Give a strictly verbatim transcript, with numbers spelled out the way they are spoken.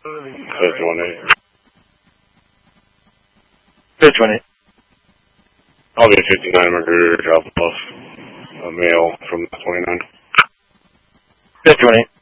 fifty-one eight. fifty-one eight. I'll be fifty-nine Mercury drop off a mail from the twenty-nine. fifty-one eight.